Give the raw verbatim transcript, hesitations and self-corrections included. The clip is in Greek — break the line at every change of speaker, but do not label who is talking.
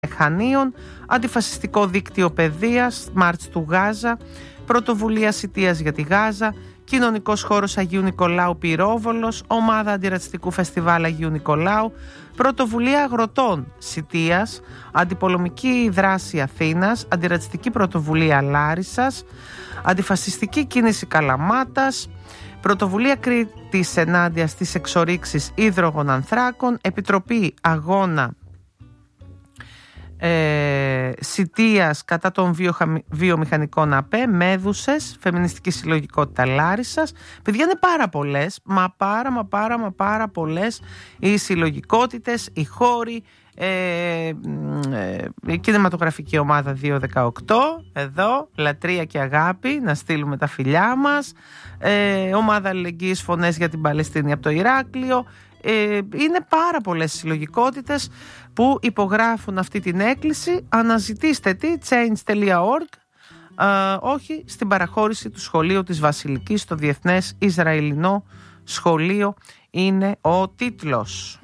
Χανίων, αντιφασιστικό δίκτυο παιδείας, Μάρτς του Γάζα, πρωτοβουλία σιτίας για τη Γάζα, κοινωνικός χώρος Αγίου Νικολάου Πυρόβολος, ομάδα αντιρατσιστικού φεστιβάλ Αγίου Νικολάου, πρωτοβουλία αγροτών Σιτίας, αντιπολεμική δράση Αθήνας, αντιρατσιστική πρωτοβουλία Λάρισσας, αντιφασιστική κίνηση Καλαμάτας, πρωτοβουλία Κρήτης ενάντια στις εξορίξεις ίδρογων ανθράκων, επιτροπή αγώνα Ε, Σιτίας κατά των βιοχα... βιομηχανικών ΑΠΕ, Μέδουσες, φεμινιστική συλλογικότητα Λάρισσας. Παιδιά, είναι πάρα πολλές, μα πάρα μα πάρα μα πάρα πολλές οι συλλογικότητες, οι χώροι, ε, ε, η κινηματογραφική ομάδα δύο δεκαοκτώ, εδώ, λατρεία και αγάπη, να στείλουμε τα φιλιά μας, ε, ομάδα αλληλεγγύης, φωνές για την Παλαιστίνη από το Ηράκλειο. Ε, είναι πάρα πολλές συλλογικότητες που υπογράφουν αυτή την έκκληση. Αναζητήστε τι, change τελεία org, ε, όχι στην παραχώρηση του σχολείου της Βασιλικής στο Διεθνές Ισραηλινό Σχολείο είναι ο τίτλος.